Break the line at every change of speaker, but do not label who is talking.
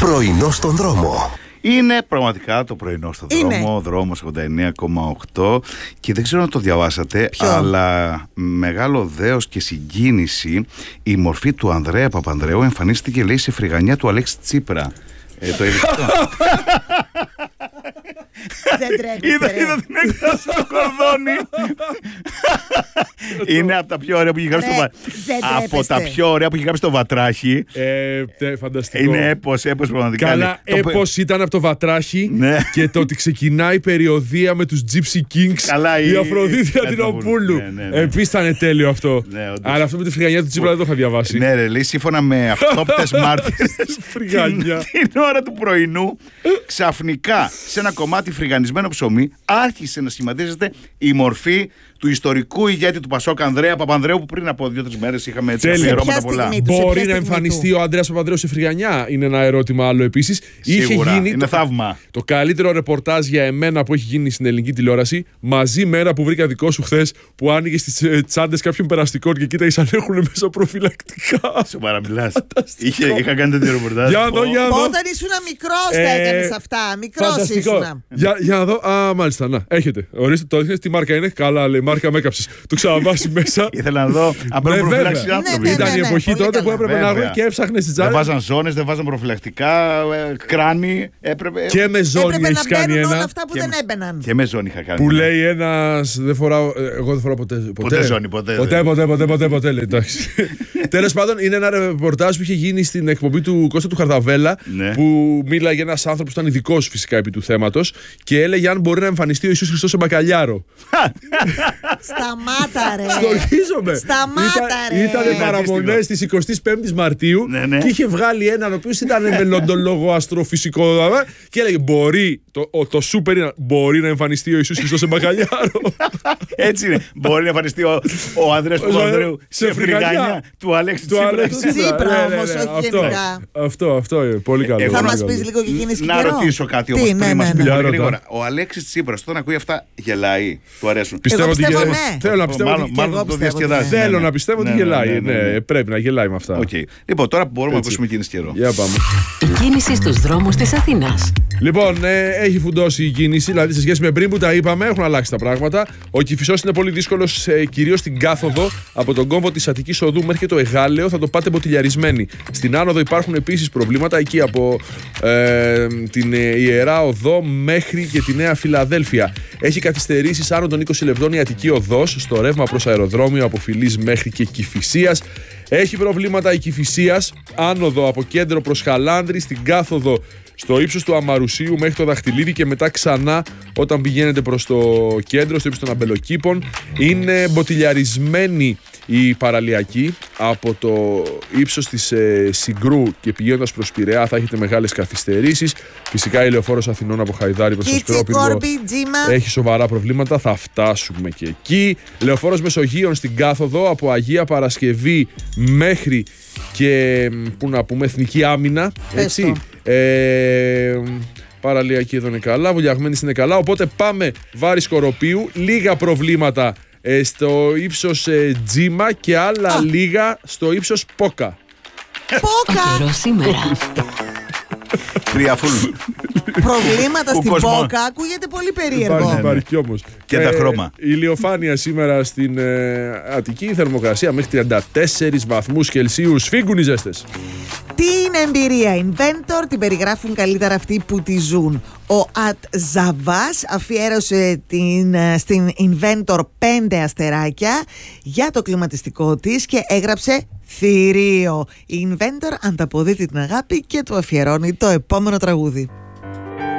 Πρωινό στον δρόμο.
Είναι πραγματικά το πρωινό στον δρόμο, δρόμος 89,8 και δεν ξέρω αν το διαβάσατε, αλλά μεγάλο δέος και συγκίνηση, η μορφή του Ανδρέα Παπανδρέου εμφανίστηκε, λέει, σε φρυγανιά του Αλέξη Τσίπρα. Το είδε αυτό?
Δεν τρέπεστε.
Είδα την έκδοση του κορδόνι. Είναι από τα πιο ωραία που έχει γράψει από τα πιο ωραία που έχει γράψει το Βατράχι.
Φανταστικό.
Είναι έπος πραγματικά.
Καλά, έπος ήταν από το Βατράχι και το ότι ξεκινάει η περιοδία με τους Gypsy Kings, η Αφροδίτη Αντινοπούλου. Επίσης ήταν τέλειο αυτό. Αλλά αυτό με τη φρυγανιά του Τσίπρα δεν το είχα διαβάσει.
Ναι, ρε, λέει, σύμφωνα με αυτόπτες μάρτυρες, την ώρα του πρωινού, ξαφνικά σε ένα κομμάτι φρυγανισμένο ψωμί άρχισε να σχηματίζεται η μορφή του ιστορικού ηγέτη του Πασόκ, Ανδρέα Παπανδρέου, που πριν από 2-3 μέρες είχαμε έτσι αφιερώματα πολλά.
Μπορεί να εμφανιστεί ο Ανδρέας Παπανδρέου σε φρυγανιά? Είναι ένα ερώτημα άλλο επίσης.
Σίγουρα, είναι θαύμα.
Το καλύτερο ρεπορτάζ για εμένα που έχει γίνει στην ελληνική τηλεόραση, μαζί μέρα που βρήκα δικό σου χθες, που άνοιγε στις τσάντες κάποιων περαστικών και κοίταγες αν έχουν μέσα προφυλακτικά.
Σοβαρά μιλάς? Είχα κάνει τέτοιο ρεπορτάζ.
Όταν ήσουν μικρός τα έκανες αυτά. Μικρός ήσουν.
Για να δω. Α, μάλιστα, να. Έχετε. Ορίστε, το έδειχνες, τι μάρκα είναι? Καλά, λέει, μάρκα με έκαψες. Το ξαναβάσει μέσα.
Ήθελα να δω αν πρέπει προφυλάξει οι άνθρωποι.
Ήταν η εποχή τότε που έπρεπε να βγουν και έψαχνες στις τσάντες.
Δεν βάζαν ζώνες, δεν βάζαν προφυλακτικά, κράνη.
Και με ζώνη έχεις κάνει ένα.
Όλα αυτά που δεν έμπαιναν.
Και με ζώνη είχα κάνει.
Που λέει ένας, δεν φοράω, εγώ δεν φοράω ποτέ.
Ποτέ ζώνη, ποτέ.
Ποτέ, λέει, εντάξει. Τέλος πάντων, είναι ένα ρεπορτάζ που είχε γίνει στην εκπομπή του Κώστα του Χαρδαβέλα, που μίλαγε ένας άνθρωπος που ήταν ειδικός φυσικά επί του θέματος και έλεγε αν μπορεί να εμφανιστεί ο Ιησούς Χριστός σε μπακαλιάρο.
Σταμάτα, ρε.
Στοχίζομαι.
Σταμάτα, ρε.
Ήταν παραμονές της 25ης Μαρτίου και είχε βγάλει έναν ο οποίος ήταν μελλοντολόγο, αστροφυσικό και έλεγε μπορεί, το σούπερ είναι, μπορεί να εμφανιστεί ο Ιησούς Χριστός σε μπακαλιάρο.
Έτσι είναι. Μπορεί να εμφανιστεί ο Ανδρέας Παπανδρέου σε φρυγανιά του Αλέξη Τσίπρα.
Του Τσίπρα όμως, όχι γενικά.
Αυτό είναι πολύ καλό.
Θα μας πεις λίγο και εκείνης
να ρωτήσω κάτι όμως πριν μας πει πολύ γρήγορα. Ο Αλέξης Τσίπρας όταν ακούει αυτά γελάει? Του αρέσουν?
Πιστεύω ότι γελάει.
Θέλω
να πιστεύω ότι
μάλλον το διασκεδάζει.
Θέλω να πιστεύω ότι γελάει. Πρέπει να γελάει με αυτά.
Λοιπόν, τώρα που μπορούμε να ακούσουμε κίνηση καιρό.
Για πάμε.
Η κίνηση στους δρόμους της Αθήνας.
Λοιπόν, έχει φουντώσει η κίνηση, δηλαδή σε σχέση με πριν που τα είπαμε, έχουν αλλάξει τα πράγματα. Ο Κηφισός είναι πολύ δύσκολος, κυρίως στην κάθοδο από τον κόμβο της Αττικής Οδού μέχρι και το Εγάλεο. Θα το πάτε μποτιλιαρισμένοι. Στην άνοδο υπάρχουν επίσης προβλήματα εκεί από την Ιερά Οδό μέχρι και τη Νέα Φιλαδέλφια. Έχει καθυστερήσεις άνω των 20 λεπτών η Αττική Οδός στο ρεύμα προς αεροδρόμιο από Φιλής μέχρι και Κηφισίας. Έχει προβλήματα η Κηφισίας, άνοδο από κέντρο προς Χαλάνδρη, στην κάθοδο στο ύψος του Αμαρουσίου μέχρι το Δαχτυλίδι και μετά ξανά όταν πηγαίνετε προς το κέντρο, στο ύψος των Αμπελοκήπων. Είναι μποτιλιαρισμένη η παραλιακή από το ύψος της Συγκρού και πηγαίνοντας προς Πειραιά θα έχετε μεγάλες καθυστερήσεις. Φυσικά η λεωφόρος Αθηνών από Χαϊδάρη προς το Σκρόπινο έχει σοβαρά προβλήματα, θα φτάσουμε και εκεί. Λεωφόρος Μεσογείων στην κάθοδο από Αγία Παρασκευή μέχρι και που να πούμε Εθνική Άμυνα, έτσι. Παραλιακή εδώ είναι καλά, Βουλιαγμένης είναι καλά, οπότε πάμε Βάρη Σκοροπίου, λίγα προβλήματα στο ύψος Τζίμα και άλλα λίγα στο ύψος Πόκα.
Πόκα! σήμερα.
Προβλήματα στην Πόκα ακούγεται πολύ περίεργο.
Υπάρχει όμως.
Και τα χρώμα.
Η ηλιοφάνεια σήμερα στην Αττική, η θερμοκρασία μέχρι 34 βαθμούς Κελσίου. Σφίγγουν οι ζέστες.
Τι είναι εμπειρία Inventor, την περιγράφουν καλύτερα αυτοί που τη ζουν. Ο Ατζαβάς αφιέρωσε στην Inventor 5 αστεράκια για το κλιματιστικό της και έγραψε θηρίο. Η Inventor ανταποδίδει την αγάπη και του αφιερώνει το επόμενο τραγούδι.